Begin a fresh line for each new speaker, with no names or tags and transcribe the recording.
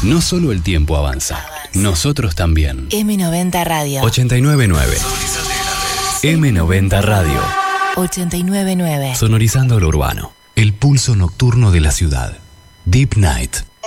No solo el tiempo avanza, nosotros también.
M90 Radio.
899. M90 Radio.
899.
Sonorizando lo urbano. El pulso nocturno de la ciudad. Deep Night.